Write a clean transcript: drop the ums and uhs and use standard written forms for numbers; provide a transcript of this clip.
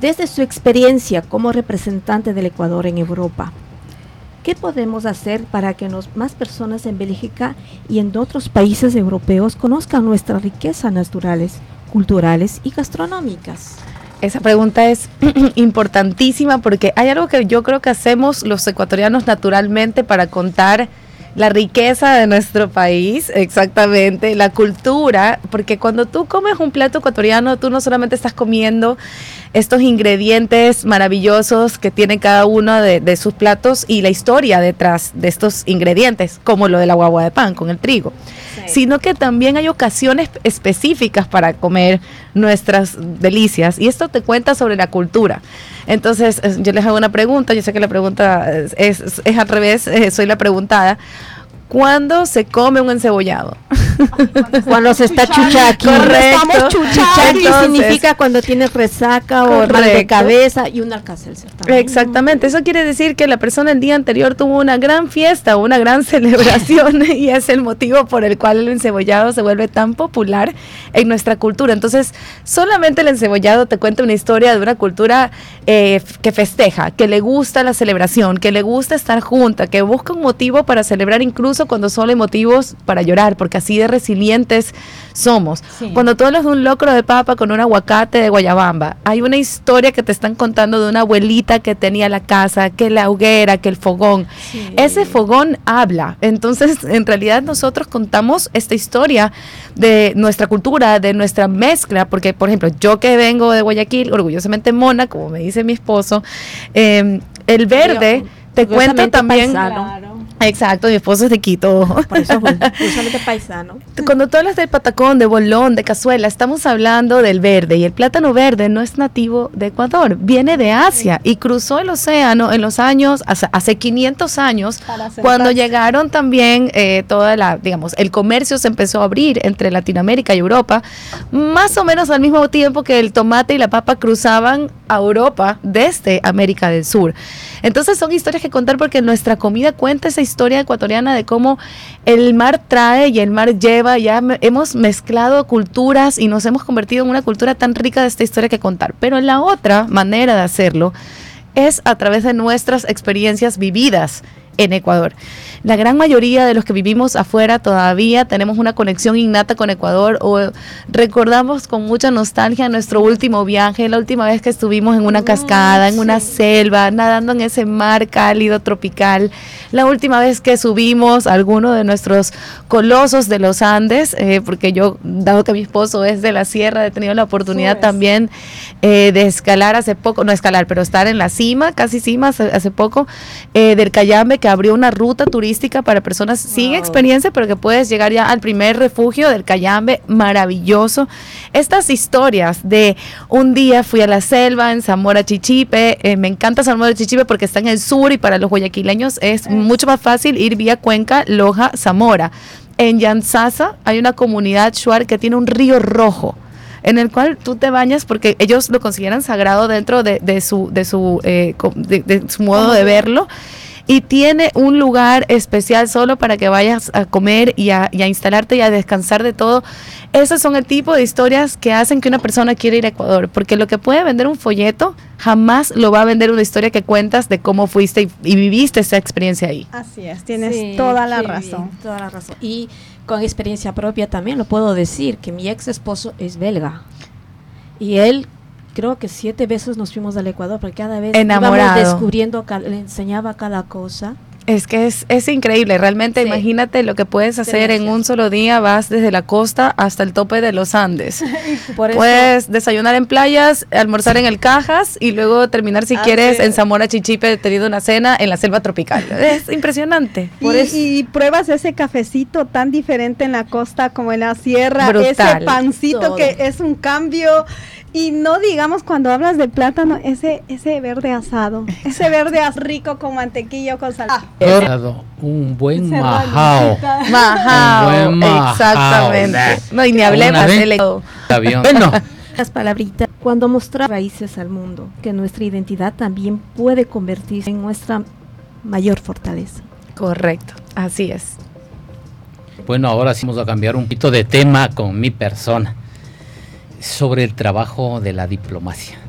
Desde su experiencia como representante del Ecuador en Europa, ¿qué podemos hacer para que más personas en Bélgica y en otros países europeos conozcan nuestras riquezas naturales, culturales y gastronómicas? Esa pregunta es importantísima porque hay algo que yo creo que hacemos los ecuatorianos naturalmente para contar la riqueza de nuestro país, exactamente, la cultura, porque cuando tú comes un plato ecuatoriano, tú no solamente estás comiendo estos ingredientes maravillosos que tiene cada uno de sus platos y la historia detrás de estos ingredientes, como lo de la guagua de pan con el trigo, sino que también hay ocasiones específicas para comer nuestras delicias, y esto te cuenta sobre la cultura. Entonces, yo les hago una pregunta, yo sé que la pregunta es al revés, soy la preguntada. ¿Cuándo se come un encebollado? Cuando se está chuchaqui. Correcto. Estamos chuchaqui significa cuando tienes resaca o mal de cabeza y un Alka-Seltzer también. Exactamente, eso quiere decir que la persona el día anterior tuvo una gran fiesta, una gran celebración y es el motivo por el cual el encebollado se vuelve tan popular en nuestra cultura. Entonces, solamente el encebollado te cuenta una historia de una cultura que festeja, que le gusta la celebración, que le gusta estar junta, que busca un motivo para celebrar incluso cuando solo hay motivos para llorar, porque así de resilientes somos. Sí. Cuando tú hablas de un locro de papa con un aguacate de Guayabamba, hay una historia que te están contando de una abuelita que tenía la casa, que la hoguera, que el fogón. Sí. Ese fogón habla. Entonces, en realidad nosotros contamos esta historia de nuestra cultura, de nuestra mezcla, porque, por ejemplo, yo que vengo de Guayaquil, orgullosamente mona, como me dice mi esposo, el verde te cuenta también... Claro. Exacto, mi esposo es de Quito. Por eso justamente paisano. Cuando tú hablas del patacón, de bolón, de cazuela, estamos hablando del verde, y el plátano verde no es nativo de Ecuador, viene de Asia y cruzó el océano en los años, hace 500 años, cuando llegaron también el comercio se empezó a abrir entre Latinoamérica y Europa, más o menos al mismo tiempo que el tomate y la papa cruzaban a Europa desde América del Sur. Entonces son historias que contar porque nuestra comida cuenta esa historia ecuatoriana de cómo el mar trae y el mar lleva, ya hemos mezclado culturas y nos hemos convertido en una cultura tan rica de esta historia que contar. Pero la otra manera de hacerlo es a través de nuestras experiencias vividas en Ecuador. La gran mayoría de los que vivimos afuera todavía tenemos una conexión innata con Ecuador o recordamos con mucha nostalgia nuestro último viaje, la última vez que estuvimos en una cascada, en una selva, nadando en ese mar cálido tropical, la última vez que subimos a alguno de nuestros colosos de los Andes, porque yo, dado que mi esposo es de la sierra, he tenido la oportunidad también de escalar hace poco, no escalar, pero estar en la cima, casi cima hace poco, del Cayambe, que abrió una ruta turística para personas sin experiencia, pero que puedes llegar ya al primer refugio del Cayambe, maravilloso. Estas historias de un día fui a la selva en Zamora Chichipe, me encanta Zamora Chichipe porque está en el sur y para los guayaquileños es mucho más fácil ir vía Cuenca, Loja, Zamora. En Yanzasa hay una comunidad shuar que tiene un río rojo en el cual tú te bañas porque ellos lo consideran sagrado dentro de su modo de verlo. Y tiene un lugar especial solo para que vayas a comer y a instalarte y a descansar de todo. Esos son el tipo de historias que hacen que una persona quiera ir a Ecuador, porque lo que puede vender un folleto jamás lo va a vender una historia que cuentas de cómo fuiste y viviste esa experiencia ahí. Así es, tienes toda la razón. Toda la razón. Y con experiencia propia también lo puedo decir, que mi ex esposo es belga y él... Creo que 7 veces nos fuimos al Ecuador porque cada vez íbamos descubriendo, le enseñaba cada cosa. Es que es increíble, realmente imagínate lo que puedes hacer en un solo día, vas desde la costa hasta el tope de los Andes. Puedes desayunar en playas, almorzar en el Cajas y luego terminar si quieres en Zamora Chichipe teniendo una cena en la selva tropical. Es impresionante. Y pruebas ese cafecito tan diferente en la costa como en la sierra, brutal. Ese pancito que es un cambio. Y no digamos cuando hablas de plátano, ese verde asado, ese verde rico con mantequilla o con sal. Un buen majao. Majao, exactamente. No, y ni hablemos del avión. Bueno. Las palabritas, cuando mostrar raíces al mundo, que nuestra identidad también puede convertirse en nuestra mayor fortaleza. Correcto, así es. Bueno, ahora sí vamos a cambiar un poquito de tema con mi persona, sobre el trabajo de la diplomacia.